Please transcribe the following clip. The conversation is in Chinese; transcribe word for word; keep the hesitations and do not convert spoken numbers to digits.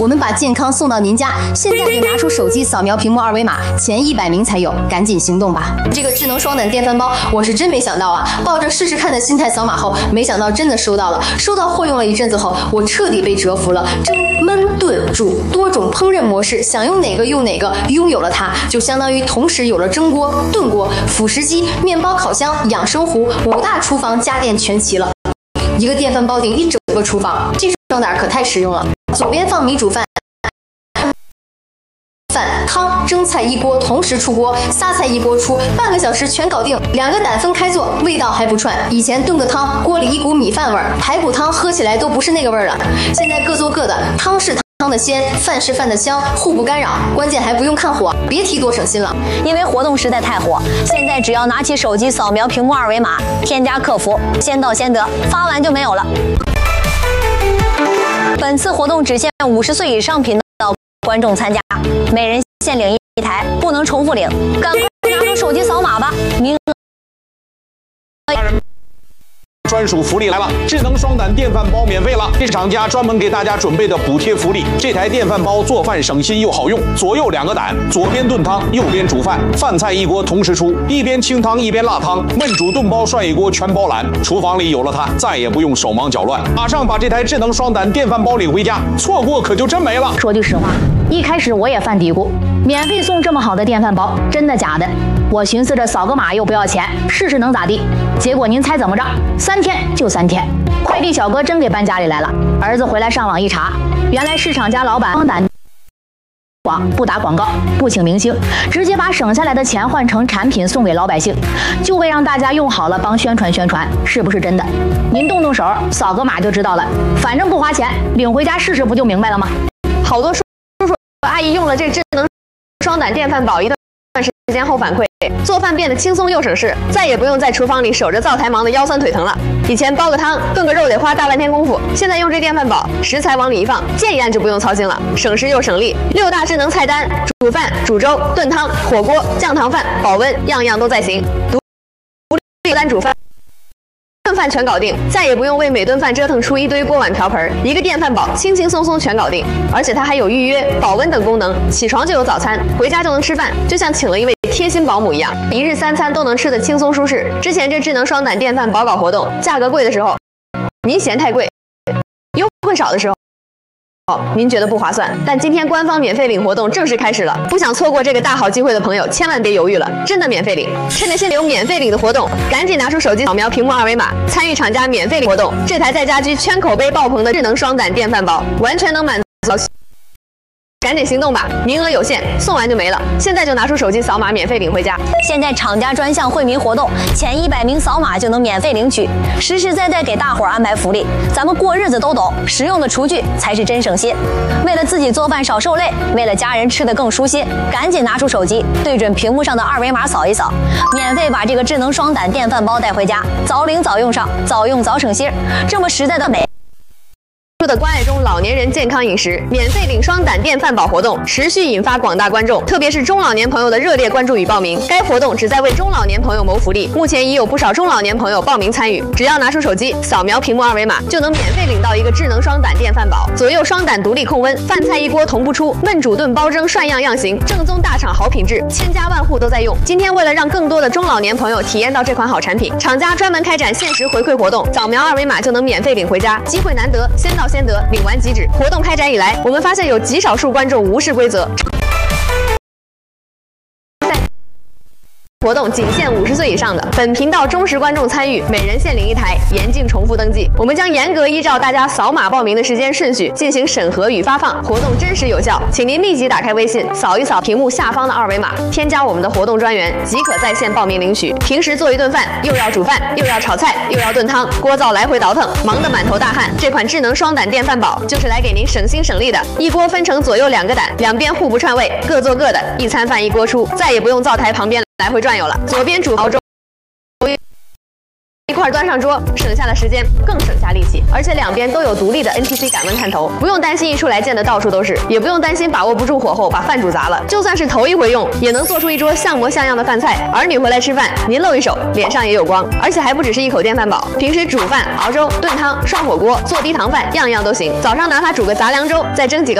我们把健康送到您家，现在就拿出手机扫描屏幕二维码，前一百名才有，赶紧行动吧！这个智能双胆电饭煲，我是真没想到啊！抱着试试看的心态扫码后，没想到真的收到了。收到货用了一阵子后，我彻底被折服了。蒸、焖、炖、煮多种烹饪模式，想用哪个用哪个。拥有了它，就相当于同时有了蒸锅、炖锅、辅食机、面包烤箱、养生壶，五大厨房家电全齐了。一个电饭煲顶一整个厨房，这双胆可太实用了。左边放米煮饭。饭、汤、蒸菜一锅同时出锅，仨菜一锅出，半个小时全搞定。两个胆分开做，味道还不串。以前炖个汤，锅里一股米饭味儿，排骨汤喝起来都不是那个味儿了。现在各做各的，汤是汤的鲜，饭是饭的香，互不干扰。关键还不用看火，别提多省心了。 因为活动实在太火，现在只要拿起手机扫描屏幕二维码，添加客服，先到先得，发完就没有了。本次活动只限五十岁以上频道观众参加，每人限领一台，不能重复领。赶快拿出手机扫码吧，名额。 专属福利来了，智能双胆电饭煲免费了，这是厂家专门给大家准备的补贴福利。这台电饭煲做饭省心又好用，左右两个胆，左边炖汤，右边煮饭，饭菜一锅同时出，一边清汤一边辣汤，焖煮炖煲涮一锅全包揽。厨房里有了它，再也不用手忙脚乱。马上把这台智能双胆电饭煲领回家，错过可就真没了。 说句实话，一开始我也犯嘀咕，免费送这么好的电饭煲，真的假的？我寻思着扫个码又不要钱，试试能咋地？结果您猜怎么着？三天就三天，快递小哥真给搬家里来了。儿子回来上网一查，原来市场家老板双胆广不打广告，不请明星，直接把省下来的钱换成产品送给老百姓，就为让大家用好了帮宣传宣传，是不是真的？您动动手扫个码就知道了，反正不花钱，领回家试试不就明白了吗？ 好多叔叔阿姨用了这智能双胆电饭煲一段时间后反馈，做饭变得轻松又省事，再也不用在厨房里守着灶台忙得腰酸腿疼了。以前煲个汤、炖个肉得花大半天功夫，现在用这电饭煲，食材往里一放，键一按就不用操心了，省时又省力。六大智能菜单：煮饭、煮粥、炖汤、火锅、酱汤饭、保温，样样都在行。独立单煮饭。顿饭全搞定，再也不用为每顿饭折腾出一堆锅碗瓢盆，一个电饭煲轻轻松松全搞定。而且它还有预约、保温等功能，起床就有早餐，回家就能吃饭，就像请了一位贴心保姆一样，一日三餐都能吃得轻松舒适。之前这智能双胆电饭煲搞活动，价格贵的时候，您嫌太贵；优惠少的时候，您觉得不划算。但今天官方免费领活动正式开始了，不想错过这个大好机会的朋友，千万别犹豫了，真的免费领！趁着现在有免费领的活动，赶紧拿出手机扫描屏幕二维码，参与厂家免费领活动。这台在家居圈口碑爆棚的智能双胆电饭煲，完全能满足。赶紧行动吧，名额有限，送完就没了。现在就拿出手机扫码免费领回家。 现在厂家专项惠民活动，前一百名扫码就能免费领取，实实在在给大伙儿安排福利。咱们过日子都懂，实用的厨具才是真省心。为了自己做饭少受累，为了家人吃得更舒心，赶紧拿出手机，对准屏幕上的二维码扫一扫，免费把这个智能双胆电饭煲带回家，早领早用上，早用早省心。这么实在的美。 的关爱中老年人健康饮食免费领双胆电饭煲活动持续引发广大观众，特别是中老年朋友的热烈关注与报名。该活动旨在为中老年朋友谋福利，目前已有不少中老年朋友报名参与。只要拿出手机扫描屏幕二维码，就能免费领到一个智能双胆电饭煲，左右双胆独立控温，饭菜一锅同步出，焖煮炖煲蒸涮样样行，正宗大厂好品质，千家万户都在用。今天为了让更多的中老年朋友体验到这款好产品，厂家专门开展限时回馈活动，扫描二维码就能免费领回家，机会难得，先到先得，领完即止。活动开展以来，我们发现有极少数观众无视规则。活动仅限五十岁以上的，本频道忠实观众参与，每人限领一台，严禁重复登记。我们将严格依照大家扫码报名的时间顺序进行审核与发放，活动真实有效。请您立即打开微信，扫一扫屏幕下方的二维码，添加我们的活动专员，即可在线报名领取。平时做一顿饭，又要煮饭，又要炒菜，又要炖汤，锅灶来回倒腾，忙得满头大汗。这款智能双胆电饭煲就是来给您省心省力的，一锅分成左右两个胆，两边互不串味，各做各的，一餐饭一锅出，再也不用灶台旁边来回转悠了。左边煮熬粥一块端上桌，省下了时间，更省下力气，而且两边都有独立的 N T C 感温探头，不用担心一出来溅得到处都是，也不用担心把握不住火候把饭煮砸了。就算是头一回用，也能做出一桌像模像样的饭菜。儿女回来吃饭，您露一手，脸上也有光。而且还不只是一口电饭煲，平时煮饭、熬粥、炖汤、涮火锅、做低糖饭，样样都行。早上拿它煮个杂粮粥，再蒸几个